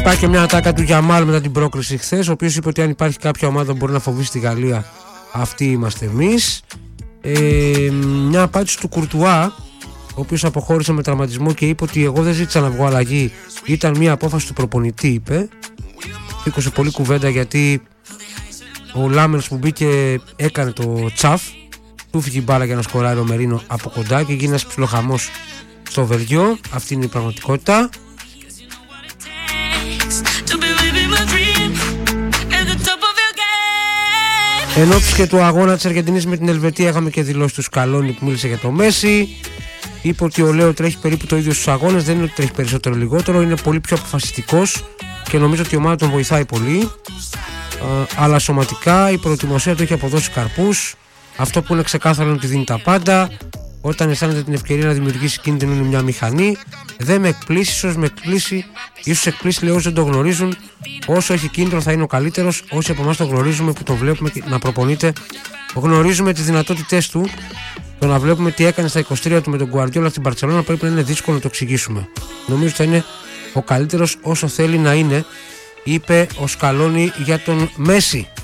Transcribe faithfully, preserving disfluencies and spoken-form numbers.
Υπάρχει και μια ατάκα του Γιαμάλ μετά την πρόκριση χθες, ο οποίος είπε ότι αν υπάρχει κάποια ομάδα που μπορεί να φοβήσει τη Γαλλία, αυτοί είμαστε εμείς. Ε, μια απάντηση του Κουρτουά, ο οποίος αποχώρησε με τραυματισμό και είπε ότι εγώ δεν ζήτησα να βγω αλλαγή, ήταν μια απόφαση του προπονητή, είπε. Σήκωσε πολύ κουβέντα γιατί ο Λάμενς που μπήκε έκανε το τσαφ, του φύγει η μπάλα για να σκοράρει ο Μερίνο από κοντά και γίνει ένας ψιλοχαμός στο Βελγιό. Αυτή είναι η πραγματικότητα. Ενώπιση και του αγώνα της Αργεντινής με την Ελβετία είχαμε και δηλώσει του Σκαλόνι που μίλησε για το Μέση. Είπε ότι ο Λέο τρέχει περίπου το ίδιο στους αγώνες, δεν είναι ότι τρέχει περισσότερο λιγότερο, είναι πολύ πιο αποφασιστικός και νομίζω ότι η ομάδα τον βοηθάει πολύ. Α, αλλά σωματικά η προετοιμασία του έχει αποδώσει καρπούς. Αυτό που είναι ξεκάθαρο είναι ότι δίνει τα πάντα. Όταν αισθάνεται την ευκαιρία να δημιουργήσει κίνδυνο είναι μια μηχανή. Δεν με εκπλήσει, ίσως με εκπλήσει, ίσως εκπλήσει λέει όσοι δεν το γνωρίζουν. Όσο έχει κίνδυνο θα είναι ο καλύτερος. Όσοι από εμάς το γνωρίζουμε, που το βλέπουμε να προπονείται, γνωρίζουμε τις δυνατότητές του. Το να βλέπουμε τι έκανε στα είκοσι τρία του με τον Γκουαρδιόλα στην Μπαρτσελόνα πρέπει να είναι δύσκολο να το εξηγήσουμε. Νομίζω ότι θα είναι ο καλύτερος όσο θέλει να είναι, είπε ο Σκαλόνι για τον Μέση.